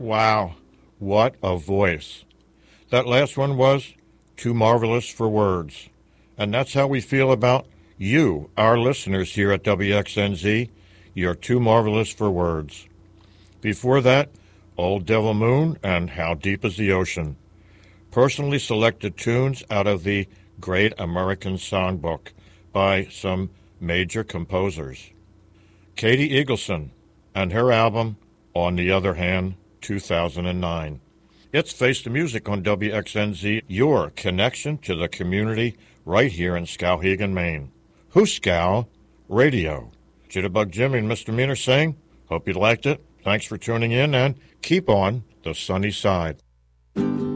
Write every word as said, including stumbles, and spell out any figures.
Wow, what a voice. That last one was too marvelous for words. And that's how we feel about you, our listeners here at W X N Z. You're too marvelous for words. Before that, Old Devil Moon and How Deep is the Ocean. Personally selected tunes out of the Great American Songbook by some major composers. Katie Eagleson and her album, On the Other Hand, two thousand nine. It's Face the Music on W X N Z, your connection to the community right here in Skowhegan, Maine. Who's Skow? Radio. Jitterbug Jimmy and Misdemeanor saying, hope you liked it. Thanks for tuning in and keep on the sunny side.